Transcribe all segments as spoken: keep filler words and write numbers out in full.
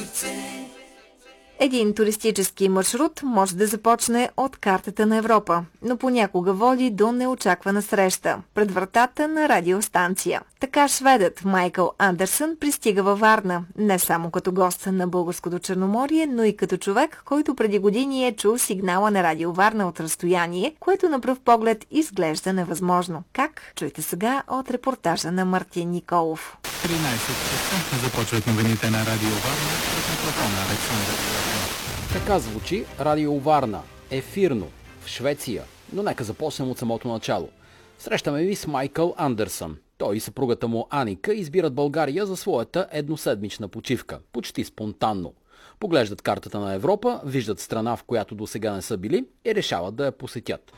Един туристически маршрут може да започне от картата на Европа, но понякога води до неочаквана среща пред вратата на радиостанция. Така шведът Майкъл Андерсън пристига във Варна, не само като гост на Българското Черноморие, но и като човек, който преди години е чул сигнала на радио Варна от разстояние, което на пръв поглед изглежда невъзможно. Как? Чуйте сега от репортажа на Мартин Николов. тринайсет часа започват новините на радио Варна от микрофона Александър. Така звучи радио Варна, ефирно, в Швеция, но нека започнем от самото начало. Срещаме ви с Майкъл Андерсън. Той и съпругата му Аника избират България за своята едноседмична почивка, почти спонтанно. Поглеждат картата на Европа, виждат страна, в която до сега не са били и решават да я посетят.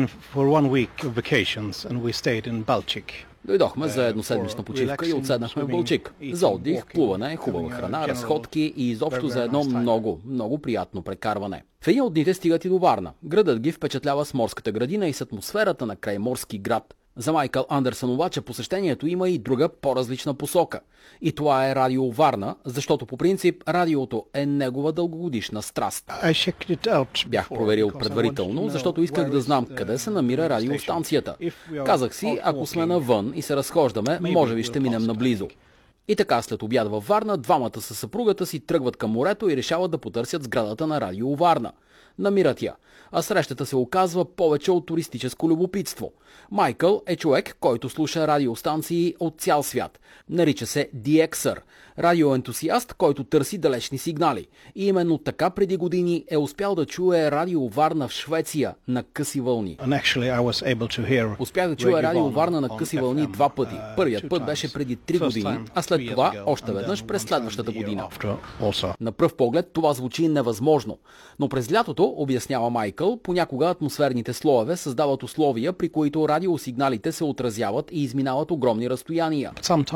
Дойдохме за едноседмична почивка и отседнахме в Балчик. За отдих, плуване, хубава храна, разходки и изобщо за едно много, много приятно прекарване. В един от дните стигат и до Варна. Градът ги впечатлява с морската градина и с атмосферата на крайморски град. За Майкъл Андерсън обаче посещението има и друга по-различна посока. И това е радио Варна, защото по принцип радиото е негова дългогодишна страст. Бях проверил предварително, защото исках да знам къде се намира радиостанцията. Казах си, ако сме навън и се разхождаме, може би ще минем наблизо. И така след обяд във Варна, двамата със съпругата си тръгват към морето и решават да потърсят сградата на радио Варна. Намират я, а срещата се оказва повече от туристическо любопитство. Майкъл е човек, който слуша радиостанции от цял свят. Нарича се ди икс-ър, радиоентусиаст, който търси далечни сигнали. И именно така преди години е успял да чуе радио Варна в Швеция на къси вълни. Успях да чуя радио Варна на къси вълни два пъти. Първият път беше преди три години, а след това още веднъж през следващата година. На пръв поглед това звучи невъзможно, но през лятото, обяснява Майкъл, понякога атмосферните слоеве създават условия, при които радиосигналите се отразяват и изминават огромни разстояния.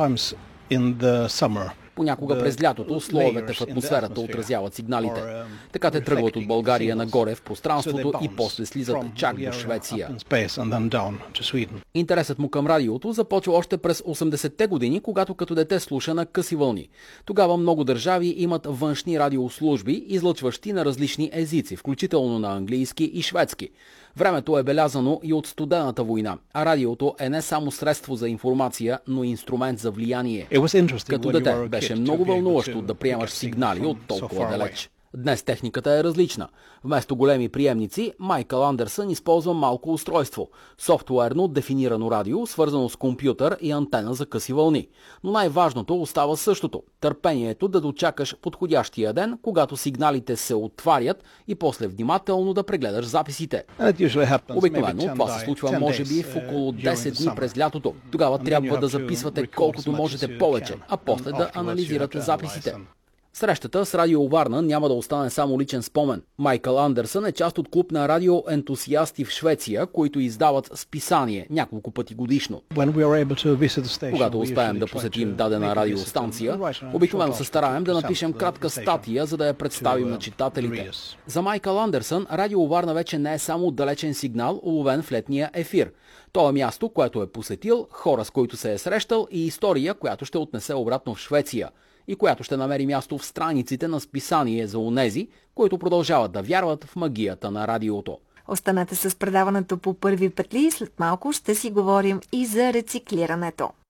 Понякога през лятото слоевете в атмосферата отразяват сигналите. Така те тръгват от България нагоре в пространството и после слизат чак до Швеция. Интересът му към радиото започва още през осемдесетте години, когато като дете слуша на къси вълни. Тогава много държави имат външни радиослужби, излъчващи на различни езици, включително на английски и шведски. Времето е белязано и от студената война, а радиото е не само средство за информация, но и инструмент за влияние. Като дете беше много вълнуващо да приемаш сигнали от толкова далеч. Днес техниката е различна. Вместо големи приемници, Майкъл Андерсън използва малко устройство – софтуерно дефинирано радио, свързано с компютър и антена за къси вълни. Но най-важното остава същото – търпението да дочакаш подходящия ден, когато сигналите се отварят и после внимателно да прегледаш записите. Обикновено това се случва може би в около десет дни през лятото. Тогава трябва да записвате колкото можете повече, а после да анализирате записите. Срещата с радио Варна няма да остане само личен спомен. Майкъл Андерсън е част от клуб на радиоентусиасти в Швеция, които издават списание няколко пъти годишно. Когато успеем да посетим дадена радиостанция, обикновено се стараем да напишем кратка статия, за да я представим на читателите. За Майкъл Андерсън радио Варна вече не е само далечен сигнал, уловен в летния ефир. То е място, което е посетил, хора с които се е срещал и история, която ще отнесе обратно в Швеция и която ще намери място в страниците на списание за онези, които продължават да вярват в магията на радиото. Останете с предаването по първи петли и след малко ще си говорим и за рециклирането.